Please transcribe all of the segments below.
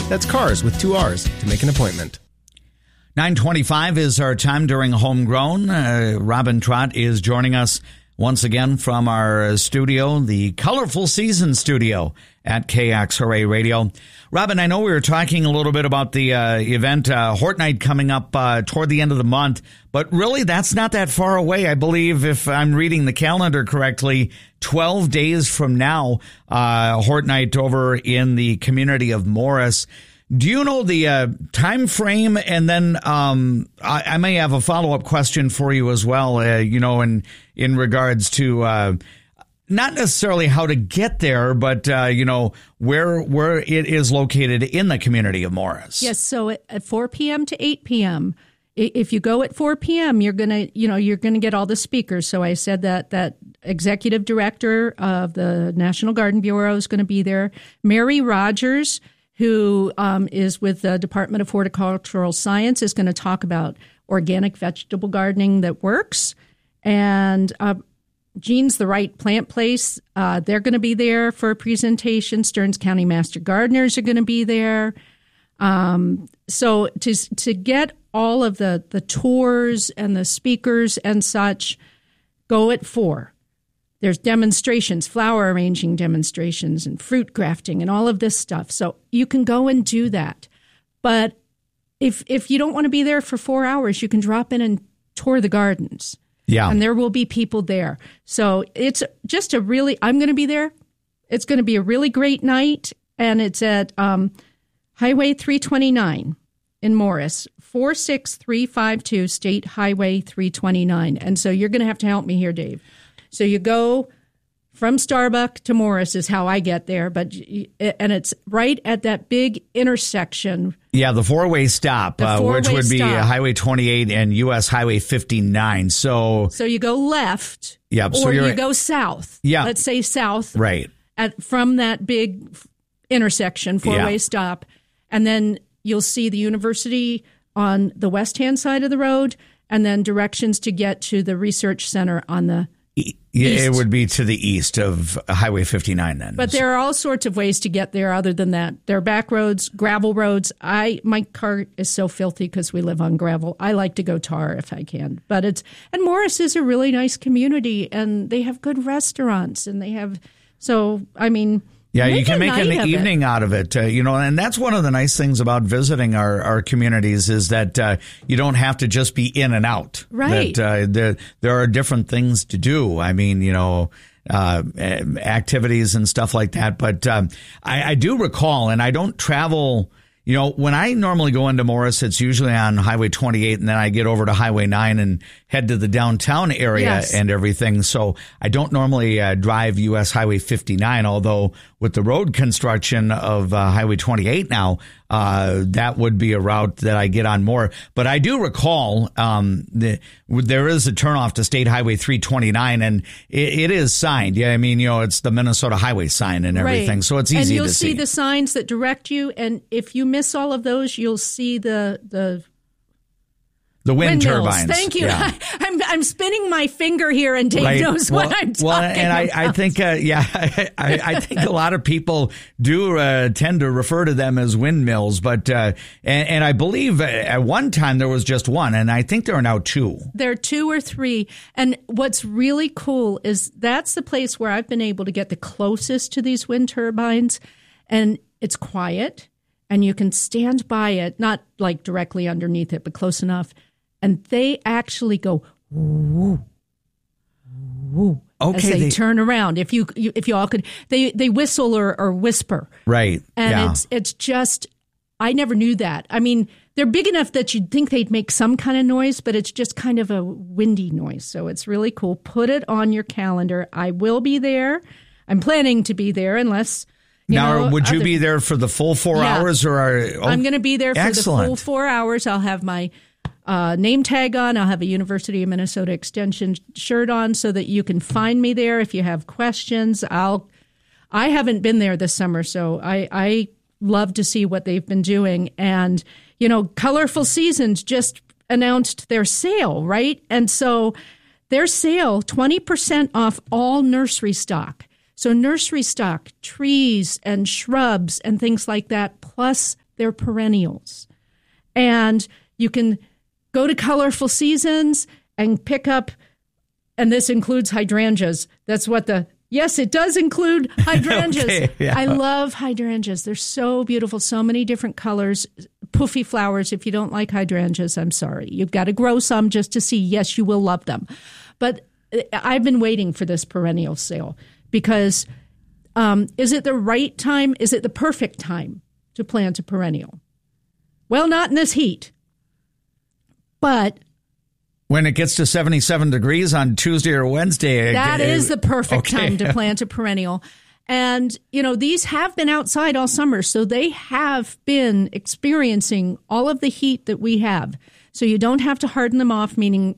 That's cars with 2 R's to make an appointment. 9:25 is our time during Homegrown. Robin Trott is joining us once again from our studio, the Colorful Season studio at KXRA Radio. Robin, I know we were talking a little bit about the event, Hort Night, coming up toward the end of the month, but really that's not that far away. I believe, if I'm reading the calendar correctly, 12 days from now, Hort Night over in the community of Morris. Do you know the time frame? And then I may have a follow-up question for you as well, in regards to not necessarily how to get there, but, where it is located in the community of Morris. Yes, so at 4 p.m. to 8 p.m., if you go at 4 p.m., you're going to get all the speakers. So I said that executive director of the National Garden Bureau is going to be there. Mary Rogers, who is with the Department of Horticultural Science, is going to talk about organic vegetable gardening that works. And Jean's the Right Plant Place. They're going to be there for a presentation. Stearns County Master Gardeners are going to be there. So to get all of the tours and the speakers and such, go at 4. There's demonstrations, flower arranging demonstrations and fruit grafting and all of this stuff. So you can go and do that. But if you don't want to be there for 4 hours, you can drop in and tour the gardens. Yeah. And there will be people there. So it's just I'm going to be there. It's going to be a really great night. And it's at Highway 329 in Morris, 46352 State Highway 329. And so you're going to have to help me here, Dave. So you go from Starbuck to Morris is how I get there, and it's right at that big intersection. Yeah, the four-way stop, which would be Highway 28 and U.S. Highway 59. So you go left, or you go south. Yeah, let's say south, right, from that big intersection, four-way stop, and then you'll see the university on the west-hand side of the road, and then directions to get to the research center on the east. It would be to the east of Highway 59 then. But there are all sorts of ways to get there other than that. There are back roads, gravel roads. My car is so filthy because we live on gravel. I like to go tar if I can. And Morris is a really nice community, and they have good restaurants, and they have, yeah, you can make an evening out of it, and that's one of the nice things about visiting our communities is that you don't have to just be in and out. Right. That there are different things to do. Activities and stuff like that. But I do recall, and I don't travel. When I normally go into Morris, it's usually on Highway 28, and then I get over to Highway 9 and head to the downtown area and everything. So I don't normally drive U.S. Highway 59, although with the road construction of Highway 28 now, that would be a route that I get on more. But I do recall there is a turnoff to State Highway 329, and it is signed. Yeah, it's the Minnesota Highway sign and everything, so it's easy to see. And you'll see the signs that direct you, and if you miss all of those, you'll see the wind turbines. Thank you. Yeah. I'm spinning my finger here, and Dave knows what I'm talking about. I think, I think a lot of people do tend to refer to them as windmills, but and I believe at one time there was just one, and I think there are now 2. There are 2 or 3, and what's really cool is that's the place where I've been able to get the closest to these wind turbines, and it's quiet, and you can stand by it, not like directly underneath it, but close enough. And they actually go woo, woo, as they turn around. If you all could, they whistle or whisper, right? And it's just, I never knew that. They're big enough that you'd think they'd make some kind of noise, but it's just kind of a windy noise. So it's really cool. Put it on your calendar. I will be there. I'm planning to be there unless. Would you be there for the full 4 hours, or I'm going to be there for the full 4 hours. I'll have my name tag on. I'll have a University of Minnesota Extension shirt on so that you can find me there if you have questions. I haven't been there this summer, so I love to see what they've been doing. And, Colorful Seasons just announced their sale, right? And so their sale, 20% off all nursery stock. So nursery stock, trees and shrubs and things like that, plus they're perennials. And you can go to Colorful Seasons and pick up, and this includes hydrangeas. That's what yes, it does include hydrangeas. Okay, yeah. I love hydrangeas. They're so beautiful, so many different colors, poofy flowers. If you don't like hydrangeas, I'm sorry. You've got to grow some just to see, yes, you will love them. But I've been waiting for this perennial sale because is it the right time? Is it the perfect time to plant a perennial? Well, not in this heat. But when it gets to 77 degrees on Tuesday or Wednesday. That is the perfect time to plant a perennial. And, these have been outside all summer, so they have been experiencing all of the heat that we have. So you don't have to harden them off, meaning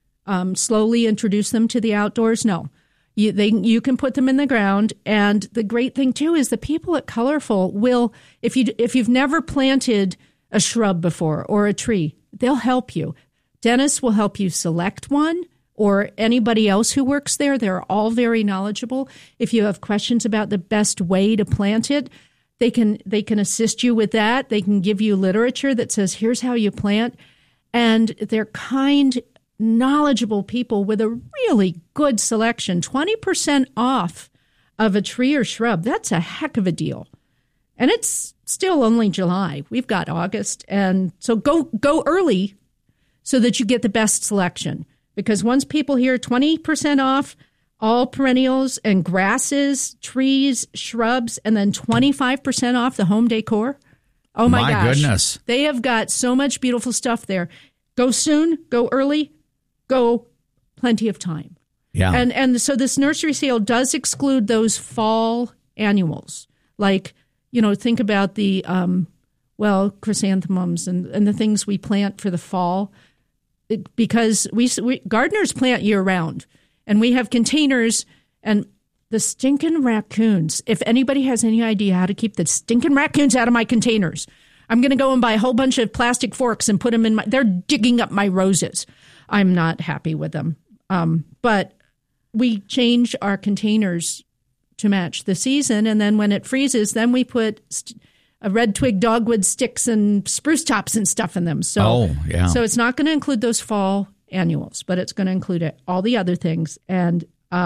slowly introduce them to the outdoors. No, you can put them in the ground. And the great thing, too, is the people at Colorful will, if you've never planted a shrub before or a tree, they'll help you. Dennis will help you select one, or anybody else who works there. They're all very knowledgeable. If you have questions about the best way to plant it, they can assist you with that. They can give you literature that says, here's how you plant. And they're kind, knowledgeable people with a really good selection. 20% off of a tree or shrub. That's a heck of a deal. And it's still only July. We've got August. And so go early so that you get the best selection. Because once people hear 20% off all perennials and grasses, trees, shrubs, and then 25% off the home decor, oh my gosh. Goodness. They have got so much beautiful stuff there. Go soon, go early, go plenty of time. Yeah. And so this nursery sale does exclude those fall annuals. Like, think about the, chrysanthemums and the things we plant for the fall. Because we gardeners plant year round, and we have containers, and the stinking raccoons. If anybody has any idea how to keep the stinking raccoons out of my containers, I'm going to go and buy a whole bunch of plastic forks and put them in they're digging up my roses. I'm not happy with them. But we change our containers to match the season. And then when it freezes, then we put a red twig dogwood sticks and spruce tops and stuff in them. So, So it's not going to include those fall annuals, but it's going to include all the other things. And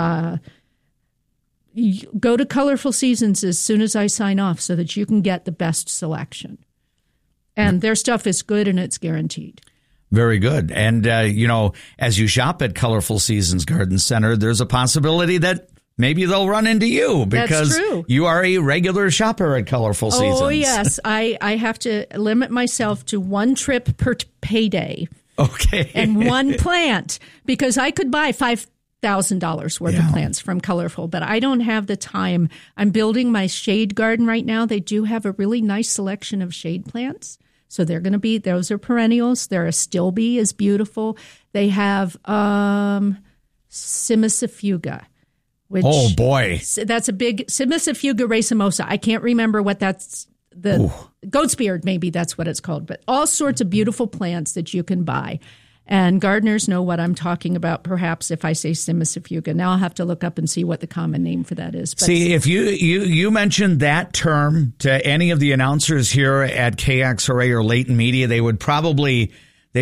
you go to Colorful Seasons as soon as I sign off so that you can get the best selection. And their stuff is good and it's guaranteed. Very good. And, as you shop at Colorful Seasons Garden Center, there's a possibility that maybe they'll run into you because you are a regular shopper at Colorful Seasons. Oh, yes. I have to limit myself to one trip per payday. Okay. And one plant, because I could buy $5,000 worth of plants from Colorful, but I don't have the time. I'm building my shade garden right now. They do have a really nice selection of shade plants. So they're going to be, those are perennials. Their Astilbe is beautiful. They have Cimicifuga. Which, oh, boy. That's a big Cimicifuga racemosa. I can't remember what that's, goat's beard, maybe that's what it's called. But all sorts of beautiful plants that you can buy. And gardeners know what I'm talking about, perhaps, if I say Cimicifuga. Now I'll have to look up and see what the common name for that is. But see, if you mentioned that term to any of the announcers here at KXRA or Leighton Media, they would probably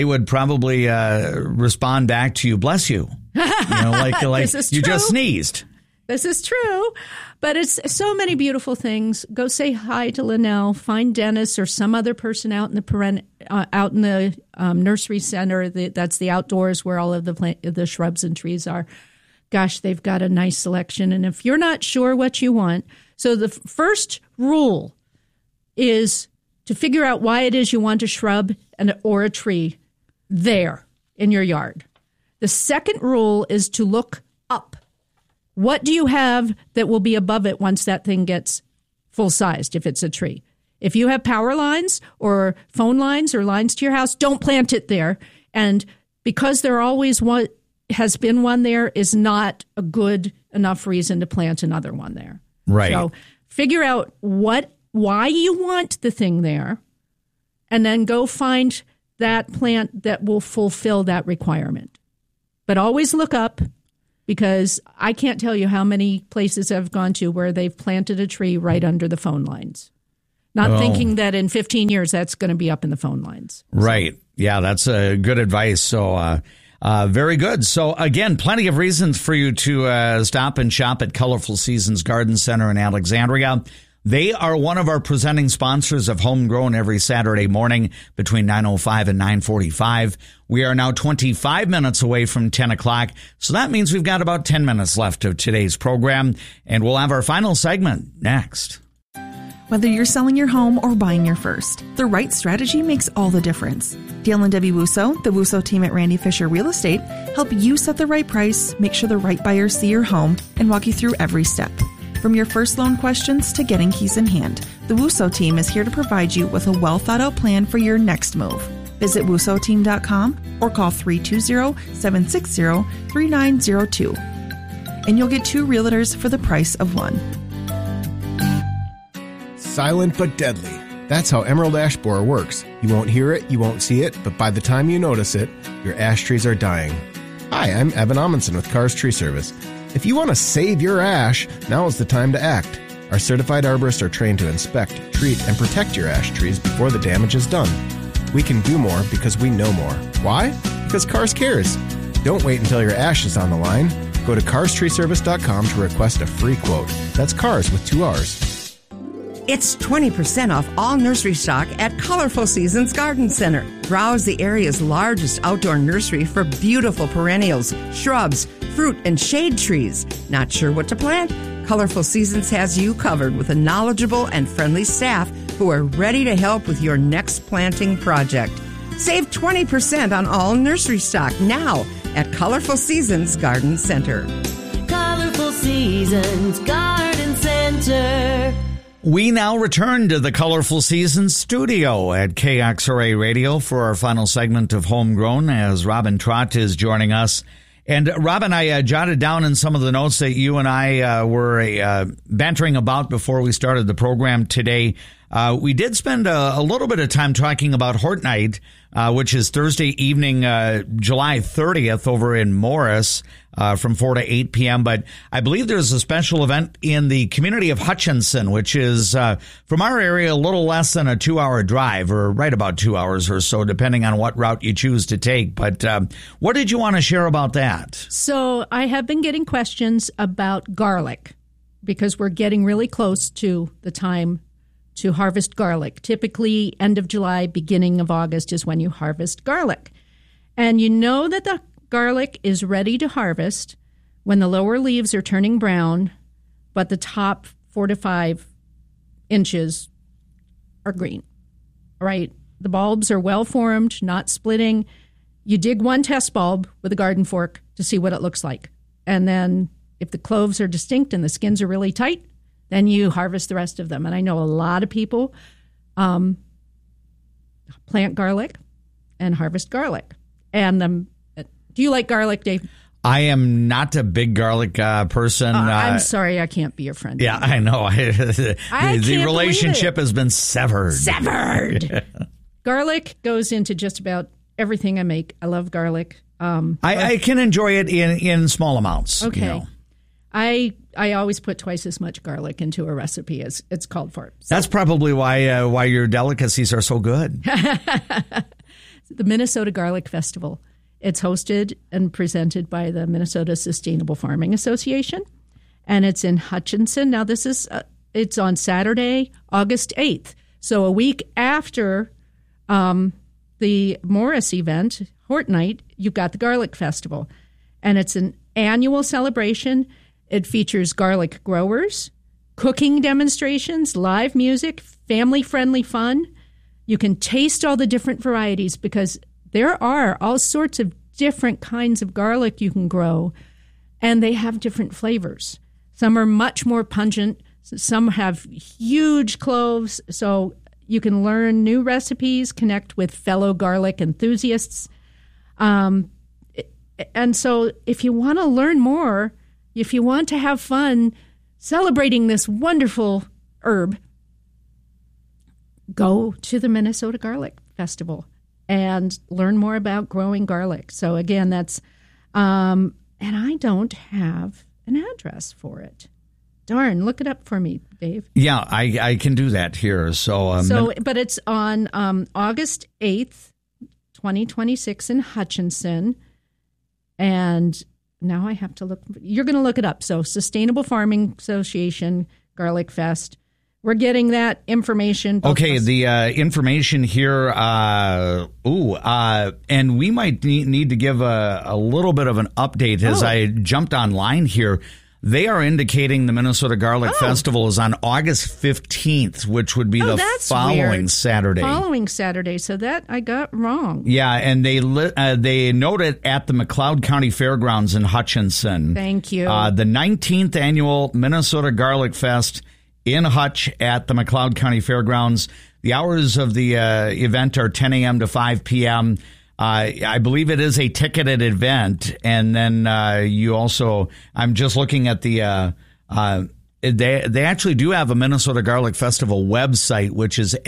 respond back to you, bless you. Like you just sneezed. This is true, but it's so many beautiful things. Go say hi to Linnell. Find Dennis or some other person out in the nursery center. That's the outdoors where all of the shrubs and trees are. Gosh, they've got a nice selection. And if you're not sure what you want, so the first rule is to figure out why it is you want a shrub or a tree there in your yard. The second rule is to look up. What do you have that will be above it once that thing gets full-sized, if it's a tree? If you have power lines or phone lines or lines to your house, don't plant it there. And because there always has been one there is not a good enough reason to plant another one there. Right. So figure out why you want the thing there, and then go find that plant that will fulfill that requirement. But always look up, because I can't tell you how many places I've gone to where they've planted a tree right under the phone lines. Not thinking that in 15 years that's going to be up in the phone lines. Right. Yeah, that's good advice. So very good. So again, plenty of reasons for you to stop and shop at Colorful Seasons Garden Center in Alexandria. They are one of our presenting sponsors of Homegrown every Saturday morning between 9:05 and 9:45. We are now 25 minutes away from 10 o'clock, so that means we've got about 10 minutes left of today's program, and we'll have our final segment next. Whether you're selling your home or buying your first, the right strategy makes all the difference. Dale and Debbie Wusso, the Wusso team at Randy Fisher Real Estate, help you set the right price, make sure the right buyers see your home, and walk you through every step. From your first loan questions to getting keys in hand, the Wusso team is here to provide you with a well-thought-out plan for your next move. Visit WussoTeam.com or call 320-760-3902. And you'll get 2 realtors for the price of 1. Silent but deadly. That's how Emerald Ash Borer works. You won't hear it, you won't see it, but by the time you notice it, your ash trees are dying. Hi, I'm Evan Amundsen with Carr's Tree Service. If you want to save your ash, now is the time to act. Our certified arborists are trained to inspect, treat, and protect your ash trees before the damage is done. We can do more because we know more. Why? Because Carr's cares. Don't wait until your ash is on the line. Go to carstreeservice.com to request a free quote. That's Carrs with 2 R's. It's 20% off all nursery stock at Colorful Seasons Garden Center. Browse the area's largest outdoor nursery for beautiful perennials, shrubs, fruit, and shade trees. Not sure what to plant? Colorful Seasons has you covered with a knowledgeable and friendly staff who are ready to help with your next planting project. Save 20% on all nursery stock now at Colorful Seasons Garden Center. Colorful Seasons Garden Center. We now return to the Colorful Seasons studio at KXRA Radio for our final segment of Homegrown as Robin Trott is joining us. And Robin, I jotted down in some of the notes that you and I were bantering about before we started the program today. We did spend a little bit of time talking about Hort Night, which is Thursday evening, July 30th over in Morris, from 4 to 8 p.m. But I believe there's a special event in the community of Hutchinson, which is from our area a little less than a 2-hour drive, or right about 2 hours or so, depending on what route you choose to take. But what did you want to share about that? So I have been getting questions about garlic because we're getting really close to the time to harvest garlic. Typically, end of July, beginning of August is when you harvest garlic. And you know that the garlic is ready to harvest when the lower leaves are turning brown, but the top 4 to 5 inches are green. All right? The bulbs are well formed, not splitting. You dig one test bulb with a garden fork to see what it looks like. And then if the cloves are distinct and the skins are really tight, then you harvest the rest of them. And I know a lot of people plant garlic and harvest garlic. And do you like garlic, Dave? I am not a big garlic person. I'm sorry, I can't be your friend. Yeah, I know. The relationship has been severed. Severed. Garlic goes into just about everything I make. I love garlic. I can enjoy it in small amounts. Okay. You know. I always put twice as much garlic into a recipe as it's called for. So. That's probably why your delicacies are so good. The Minnesota Garlic Festival. It's hosted and presented by the Minnesota Sustainable Farming Association, and it's in Hutchinson. Now, this is it's on Saturday, August 8th. So a week after the Morris event, Hort Night, you've got the Garlic Festival, and it's an annual celebration. It features garlic growers, cooking demonstrations, live music, family-friendly fun. You can taste all the different varieties because there are all sorts of different kinds of garlic you can grow, and they have different flavors. Some are much more pungent. Some have huge cloves, so you can learn new recipes, connect with fellow garlic enthusiasts. And so if you want to learn more, if you want to have fun celebrating this wonderful herb, go to the Minnesota Garlic Festival and learn more about growing garlic. So again, that's, and I don't have an address for it Darn, look it up for me, Dave. Yeah, I can do that here. But it's on August 8th, 2026 in Hutchinson. And now I have to look. You're going to look it up. So Sustainable Farming Association, Garlic Fest. We're getting that information. Okay, the information here, and we might need to give a little bit of an update as I jumped online here. They are indicating the Minnesota Garlic Festival is on August 15th, which would be the following Saturday. Following Saturday, so that I got wrong. Yeah, and they note it at the McLeod County Fairgrounds in Hutchinson. Thank you. The 19th annual Minnesota Garlic Fest in Hutch at the McLeod County Fairgrounds. The hours of the event are 10 a.m. to 5 p.m., I believe it is a ticketed event, and then you also. I'm just looking at the. They actually do have a Minnesota Garlic Festival website, which is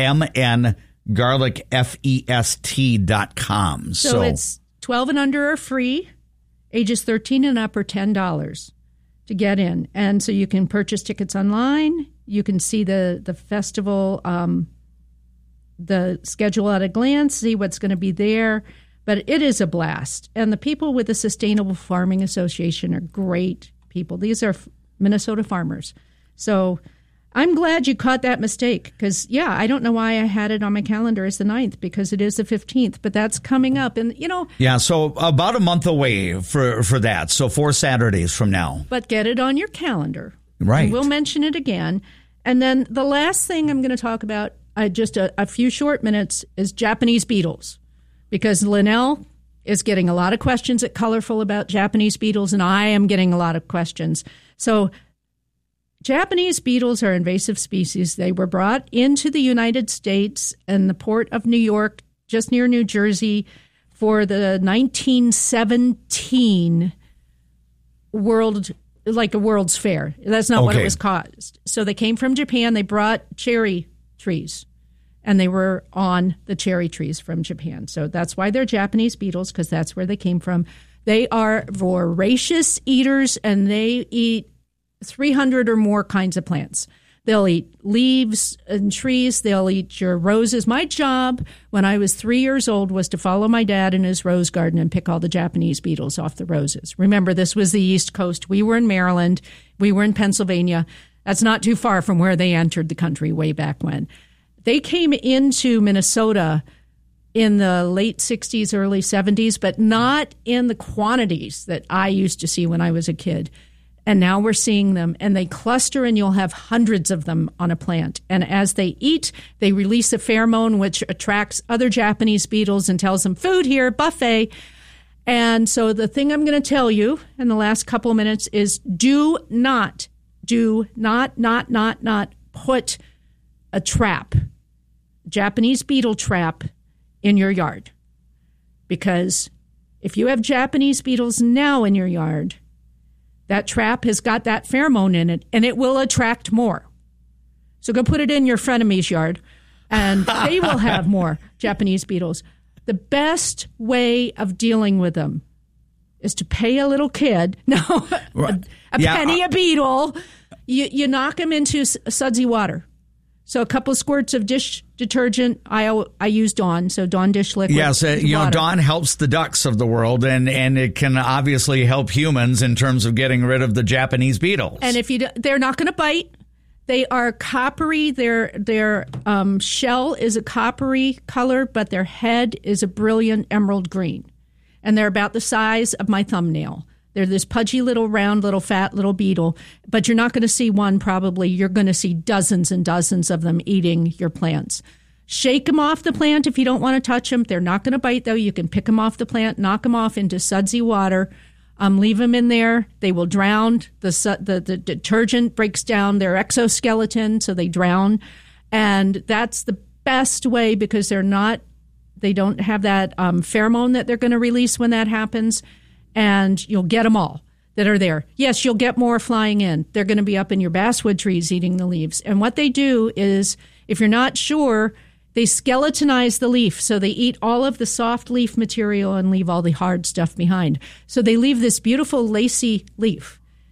mngarlicfest.com. So it's 12 and under are free, ages 13 and up are $10 to get in, and so you can purchase tickets online. You can see the festival. The schedule at a glance, see what's going to be there. But it is a blast. And the people with the Sustainable Farming Association are great people. These are Minnesota farmers. So I'm glad you caught that mistake because, I don't know why I had it on my calendar as the 9th because it is the 15th, but that's coming up. And, Yeah, so about a month away for that. So 4 Saturdays from now. But get it on your calendar. Right. And we'll mention it again. And then the last thing I'm going to talk about, just a few short minutes, is Japanese beetles. Because Linnell is getting a lot of questions at Colorful about Japanese beetles, and I am getting a lot of questions. So Japanese beetles are invasive species. They were brought into the United States and the port of New York, just near New Jersey, for the 1917 World's Fair. That's not what it was caused. So they came from Japan. They brought cherry trees. And they were on the cherry trees from Japan. So that's why they're Japanese beetles, because that's where they came from. They are voracious eaters, and they eat 300 or more kinds of plants. They'll eat leaves and trees. They'll eat your roses. My job when I was 3 years old was to follow my dad in his rose garden and pick all the Japanese beetles off the roses. Remember, this was the East Coast. We were in Maryland. We were in Pennsylvania. That's not too far from where they entered the country way back when. They came into Minnesota in the late 60s, early 70s, but not in the quantities that I used to see when I was a kid. And now we're seeing them, and they cluster, and you'll have hundreds of them on a plant. And as they eat, they release a pheromone which attracts other Japanese beetles and tells them, food here, buffet. And so the thing I'm going to tell you in the last couple of minutes is do not put a trap, Japanese beetle trap, in your yard. Because if you have Japanese beetles now in your yard, that trap has got that pheromone in it, and it will attract more. So go put it in your frenemy's yard, and they will have more Japanese beetles. The best way of dealing with them is to pay a little kid, penny a beetle. You knock them into sudsy water. So a couple of squirts of dish detergent. I use Dawn, so Dawn dish liquid. Yes, Dawn helps the ducks of the world, and it can obviously help humans in terms of getting rid of the Japanese beetles. And if they're not going to bite. They are coppery. Their shell is a coppery color, but their head is a brilliant emerald green, and they're about the size of my thumbnail. They're this pudgy little round, little fat, little beetle, but you're not going to see one probably. You're going to see dozens and dozens of them eating your plants. Shake them off the plant if you don't want to touch them. They're not going to bite, though. You can pick them off the plant, knock them off into sudsy water, leave them in there. They will drown. The detergent breaks down their exoskeleton, so they drown. And that's the best way because they don't have that pheromone that they're going to release when that happens. And you'll get them all that are there. Yes, you'll get more flying in. They're going to be up in your basswood trees eating the leaves. And what they do is, if you're not sure, they skeletonize the leaf. So they eat all of the soft leaf material and leave all the hard stuff behind. So they leave this beautiful lacy leaf.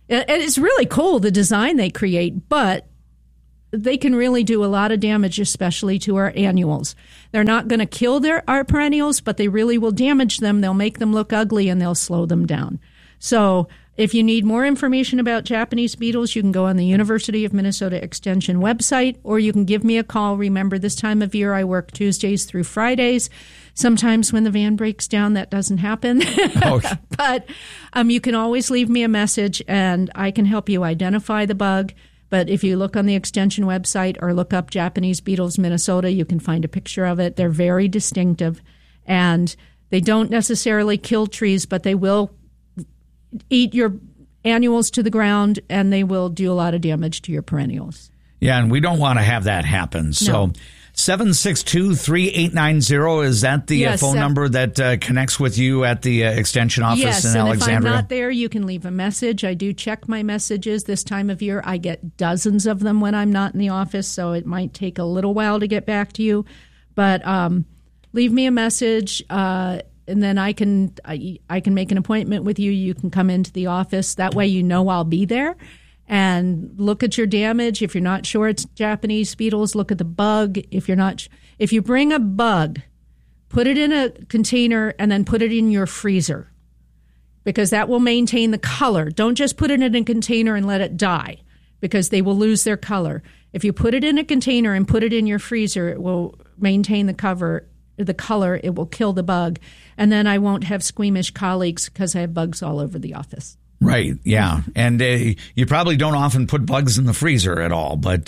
And it's really cool, the design they create, but they can really do a lot of damage, especially to our annuals. They're not going to kill our perennials, but they really will damage them. They'll make them look ugly, and they'll slow them down. So if you need more information about Japanese beetles, you can go on the University of Minnesota Extension website, or you can give me a call. Remember, this time of year, I work Tuesdays through Fridays. Sometimes when the van breaks down, that doesn't happen. Okay. But you can always leave me a message, and I can help you identify the bug. But if you look on the Extension website or look up Japanese beetles Minnesota, you can find a picture of it. They're very distinctive, and they don't necessarily kill trees, but they will eat your annuals to the ground, and they will do a lot of damage to your perennials. Yeah, and we don't want to have that happen. So 762-3890, is that the phone number that connects with you at the Extension office in Alexandria? Yes, and if I'm not there, you can leave a message. I do check my messages this time of year. I get dozens of them when I'm not in the office, so it might take a little while to get back to you. But leave me a message, and then I can make an appointment with you. You can come into the office. That way you know I'll be there. And look at your damage. If you're not sure it's Japanese beetles, look at the bug. If you bring a bug, put it in a container and then put it in your freezer, because that will maintain the color. Don't just put it in a container and let it die, because they will lose their color. If you put it in a container and put it in your freezer, it will maintain the color. It will kill the bug. And then I won't have squeamish colleagues because I have bugs all over the office. Right, yeah. And you probably don't often put bugs in the freezer at all, but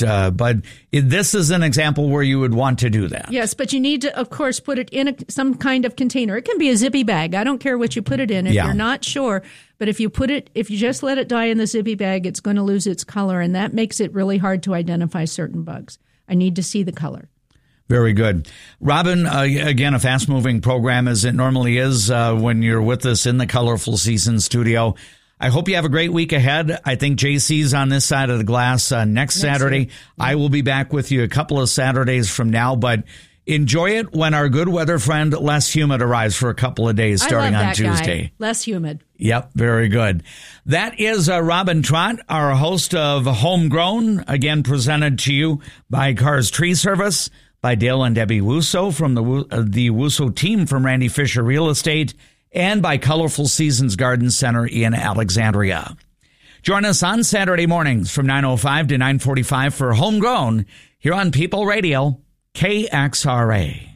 this is an example where you would want to do that. Yes, but you need to, of course, put it in some kind of container. It can be a zippy bag. I don't care what you put it in if you're not sure. But if you just let it die in the zippy bag, it's going to lose its color, and that makes it really hard to identify certain bugs. I need to see the color. Very good. Robin, again, a fast-moving program as it normally is when you're with us in the Colorful Season studio. I hope you have a great week ahead. I think JC's on this side of the glass next Saturday. I will be back with you a couple of Saturdays from now, but enjoy it when our good weather friend Les Humid arrives for a couple of days starting on Tuesday. Guy. Les Humid. Yep, very good. That is Robin Trott, our host of Homegrown, again presented to you by Cars Tree Service, by Dale and Debbie Wusso from the Wusso team from Randy Fisher Real Estate, and by Colorful Seasons Garden Center in Alexandria. Join us on Saturday mornings from 9:05 to 9:45 for Homegrown here on People Radio, KXRA.